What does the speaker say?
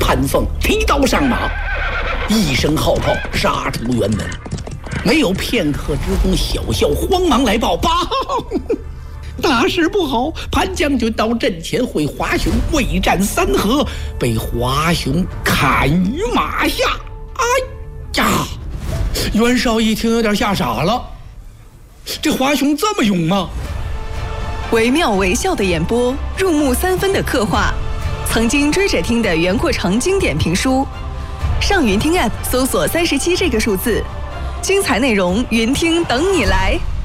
潘凤提刀上马，一声号炮杀出辕门。没有片刻之功，小校慌忙来报：报，大事不好！潘将军到阵前会华雄未战3合，被华雄砍于马下。哎呀！袁绍一听有点吓傻了，这华雄这么勇吗？ 惟妙惟肖的演播，入木3分的刻画，曾经追着听的袁阔成经典评书。上云听 App 搜索37这个数字，精彩内容云听等你来。